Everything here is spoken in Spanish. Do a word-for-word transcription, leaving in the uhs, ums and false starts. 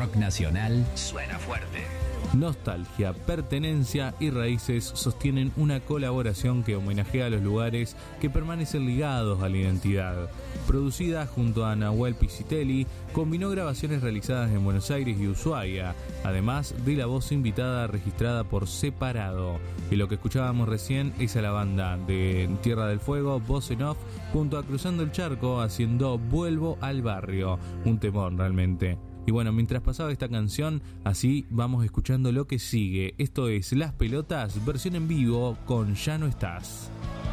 rock nacional suena fuerte. Nostalgia, pertenencia y raíces sostienen una colaboración que homenajea a los lugares que permanecen ligados a la identidad. Producida junto a Nahuel Piscitelli, combinó grabaciones realizadas en Buenos Aires y Ushuaia, además de la voz invitada registrada por separado. Y lo que escuchábamos recién es a la banda de Tierra del Fuego, Voz en Off, junto a Cruzando el Charco, haciendo Vuelvo al Barrio, un temón realmente. Y bueno, mientras pasaba esta canción, así vamos escuchando lo que sigue. Esto es Las Pelotas, versión en vivo con Ya no estás.